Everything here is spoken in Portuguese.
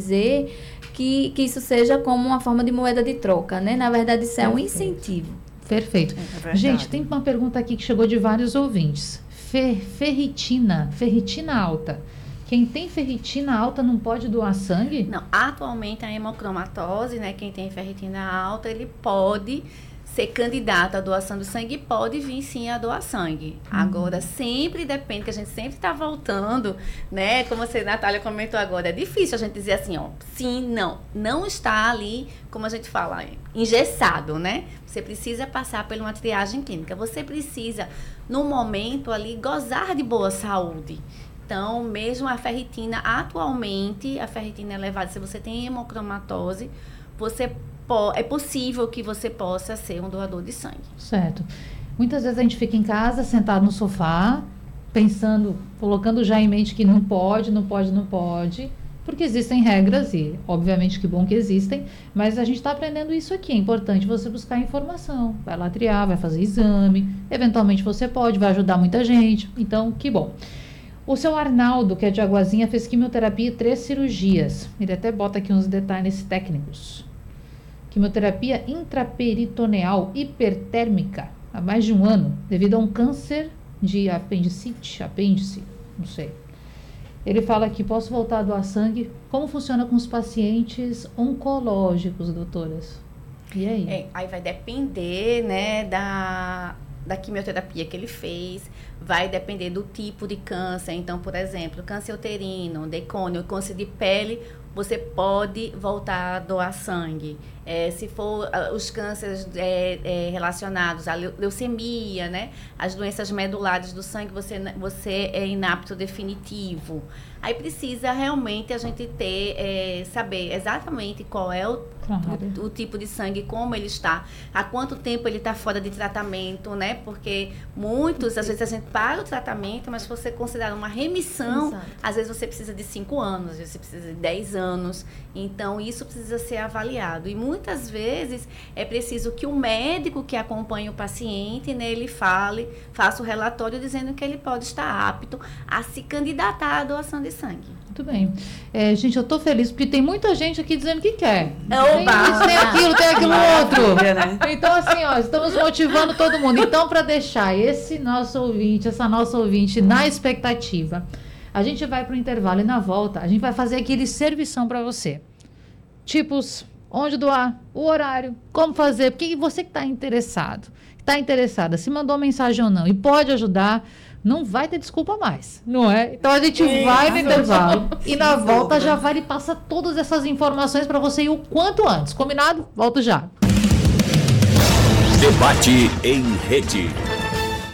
dizer que isso seja como uma forma de moeda de troca, né? Na verdade, isso é um incentivo. Perfeito. Gente, tem uma pergunta aqui que chegou de vários ouvintes. Ferritina alta. Quem tem ferritina alta não pode doar sangue? Não, atualmente a hemocromatose, né, quem tem ferritina alta, ele pode ser candidato à doação do sangue e pode vir sim a doar sangue. Agora, sempre depende, que a gente sempre está voltando, né, como você, Natália, comentou agora, é difícil a gente dizer assim, ó, sim, não está ali, como a gente fala, engessado, né? Você precisa passar por uma triagem clínica, você precisa, no momento ali, gozar de boa saúde. Então, mesmo a ferritina, atualmente, a ferritina elevada, se você tem hemocromatose, é possível que você possa ser um doador de sangue. Certo. Muitas vezes a gente fica em casa, sentado no sofá, pensando, colocando já em mente que não pode, porque existem regras e, obviamente, que bom que existem, mas a gente está aprendendo isso aqui. É importante você buscar informação. Vai lá triar, vai fazer exame, eventualmente você pode, vai ajudar muita gente. Então, que bom. O seu Arnaldo, que é de Aguazinha, fez quimioterapia e 3 cirurgias. Ele até bota aqui uns detalhes técnicos. Quimioterapia intraperitoneal hipertérmica há mais de 1 ano, devido a um câncer de apêndice, não sei. Ele fala aqui, posso voltar a doar sangue? Como funciona com os pacientes oncológicos, doutoras? E aí? Aí vai depender, né, da quimioterapia que ele fez, vai depender do tipo de câncer. Então, por exemplo, câncer uterino, decônio, câncer de pele, você pode voltar a doar sangue. Se for os cânceres relacionados à leucemia, né, as doenças medulares do sangue, você é inapto definitivo. Aí precisa realmente a gente saber exatamente qual é o tipo de sangue, como ele está, há quanto tempo ele está fora de tratamento, né? Porque às vezes a gente para o tratamento, mas se você considerar uma remissão, exato, às vezes você precisa de 5 anos, às vezes você precisa de 10 anos. Então, isso precisa ser avaliado. E muitas vezes é preciso que o médico que acompanha o paciente, né, ele faça o relatório dizendo que ele pode estar apto a se candidatar à doação de sangue. Muito bem. Gente, eu tô feliz porque tem muita gente aqui dizendo que quer. Oba! Tem aquilo, tem aquilo outro. Então, assim, ó, estamos motivando todo mundo. Então, para deixar essa nossa ouvinte na expectativa, a gente vai para o intervalo e na volta a gente vai fazer aquele servição para você. Tipos, onde doar, o horário, como fazer, porque você que está interessada, se mandou mensagem ou não e pode ajudar, não vai ter desculpa mais, não é? Então a gente vai no intervalo e na volta já vai e passa todas essas informações para você ir o quanto antes. Combinado? Volto já. Debate em rede.